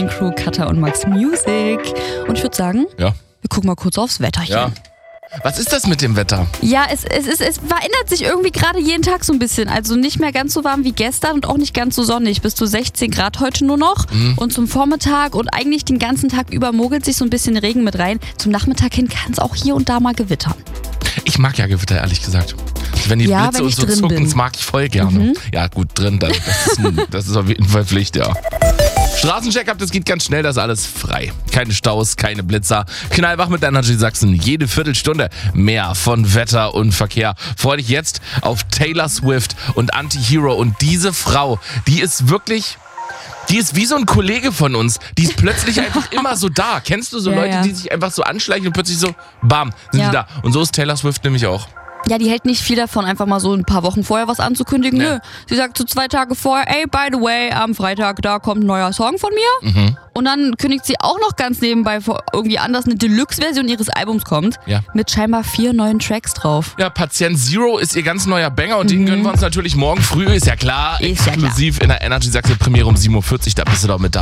Crew, Katha und Max Music. Und ich würde sagen, wir gucken mal kurz aufs Wetterchen. Ja. Was ist das mit dem Wetter? Ja, es verändert sich irgendwie gerade jeden Tag so ein bisschen. Also nicht mehr ganz so warm wie gestern und auch nicht ganz so sonnig. Bis zu 16 Grad heute nur noch. Und zum Vormittag und eigentlich den ganzen Tag über mogelt sich so ein bisschen Regen mit rein. Zum Nachmittag hin kann es auch hier und da mal gewittern. Ich mag ja Gewitter, ehrlich gesagt. Wenn die Blitze und so zucken, das mag ich voll gerne. Ja, gut, drin dann. Das ist auf jeden Fall Pflicht, ja. Straßencheck-up, das geht ganz schnell, das ist alles frei. Keine Staus, keine Blitzer. Knallwach mit Energy Sachsen. Jede Viertelstunde mehr von Wetter und Verkehr. Freu dich jetzt auf Taylor Swift und Anti-Hero. Und diese Frau, die ist wie so ein Kollege von uns. Die ist plötzlich einfach immer so da. Kennst du so Leute, die sich einfach so anschleichen und plötzlich so, bam, sind die da. Und so ist Taylor Swift nämlich auch. Ja, die hält nicht viel davon, einfach mal so ein paar Wochen vorher was anzukündigen. Nö. Sie sagt so 2 Tage vorher, ey, by the way, am Freitag, da kommt ein neuer Song von mir. Und dann kündigt sie auch noch ganz nebenbei irgendwie an, dass eine Deluxe-Version ihres Albums kommt. Ja. Mit scheinbar 4 neuen Tracks drauf. Ja, Patient Zero ist ihr ganz neuer Banger und den gönnen wir uns natürlich morgen früh, ist ja klar. Exklusiv in der Energy Sachsen Premiere um 7:40 Uhr, da bist du doch mit dabei.